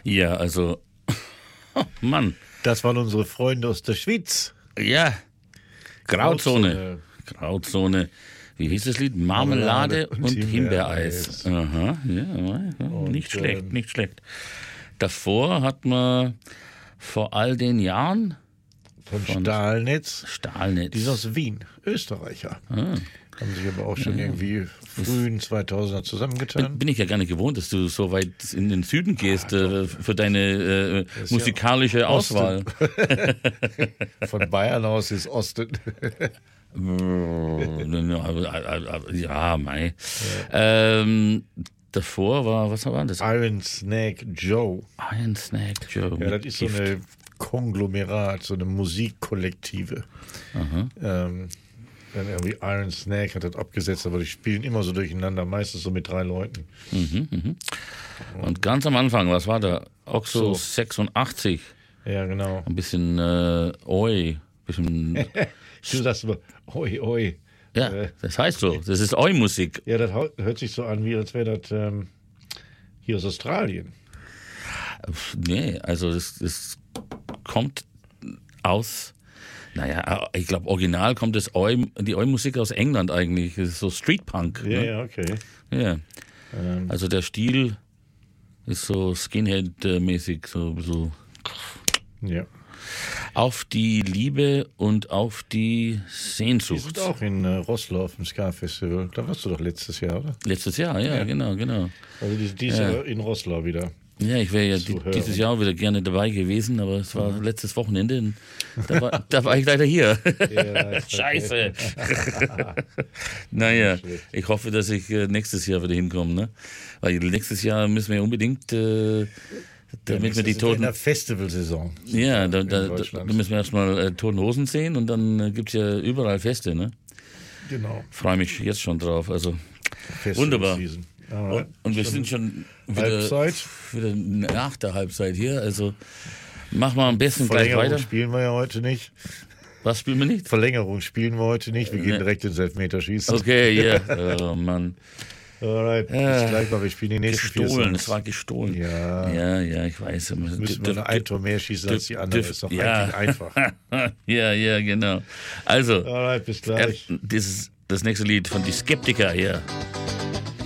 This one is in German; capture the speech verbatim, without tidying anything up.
Ja, also, oh Mann. Das waren unsere Freunde aus der Schweiz. Ja, Grauzone. Grauzone. Grauzone. Wie hieß das Lied? Marmelade, Marmelade und und Himbeereis. Himbeereis. Aha, ja, ja, Und, nicht schlecht, ähm, nicht schlecht. Davor hat man vor all den Jahren Von, Von Stahlnetz. Stahlnetz. Die sind aus Wien, Österreicher. Ah. Haben sich aber auch schon irgendwie frühen zweitausender zusammengetan. Bin, bin ich ja gar nicht gewohnt, dass du so weit in den Süden gehst äh, für deine äh, musikalische ja Auswahl. Von Bayern aus ist Osten. Ja, mei. Ja. Ähm, davor war, was war das? Iron Snake Joe. Iron Snake Joe. Ja, das ist so eine Konglomerat, so eine Musikkollektive. Ähm, dann irgendwie Iron Snake hat das abgesetzt, aber die spielen immer so durcheinander, meistens so mit drei Leuten. Mhm, mhm. Und ganz am Anfang, was war da? Oxo So. sechsundachtzig. Ja, genau. Ein bisschen äh, Oi. Bisschen, Du sagst immer, oi, oi. ja, Äh, das heißt so. Das ist Oi-Musik. Ja, das hau- hört sich so an, wie als wäre das ähm, hier aus Australien. Nee, also das, das kommt aus, naja, ich glaube, original kommt das Oi, die Oi-Musik aus England eigentlich. Das ist so Street-Punk. Ja, Ne? ja, okay. Ja. Ähm, Also der Stil ist so Skinhead-mäßig, so, so ja. auf die Liebe und auf die Die Sehnsucht. sind auch in äh, Rosslau auf dem Ska-Festival. Da warst du doch letztes Jahr, oder? Letztes Jahr, ja, Ja. genau, genau. Also die, dieses Ja. Jahr in Rosslau wieder. Ja, ich wäre ja Zu die, hören. dieses Jahr wieder gerne dabei gewesen, aber es war letztes Wochenende. Und da, war, da war ich leider hier. Ja, ist Scheiße. Naja, ich hoffe, dass ich äh, nächstes Jahr wieder hinkomme. Ne? Weil nächstes Jahr müssen wir unbedingt, äh, damit wir die in Toten... der Festivalsaison. Ja, da, in da, da, Deutschland. da müssen wir erstmal äh, Toten Hosen sehen und dann äh, gibt es ja überall Feste. Ne? Genau. Freue mich jetzt schon drauf. Also Festival wunderbar. Season. Und, Alright. und wir sind schon wieder, Halbzeit. wieder nach der Halbzeit hier. Also machen wir am besten gleich Verlängerung weiter. spielen wir ja heute nicht. Was spielen wir nicht? Verlängerung spielen wir heute nicht. Wir gehen Ne. direkt ins Elfmeterschießen. Okay, ja. Oh Mann. Alright, bis Ja. gleich mal. Wir spielen die nächsten vier Gestohlen, Songs. es war gestohlen. Ja. Ja, ja, ich weiß. Müssen wir nur ein Tor mehr schießen als die anderen. dürf- Ist doch ja. eigentlich einfach. Ja, ja, genau. Also, Alright, bis er, gleich. dieses, das nächste Lied von Die Skeptiker hier.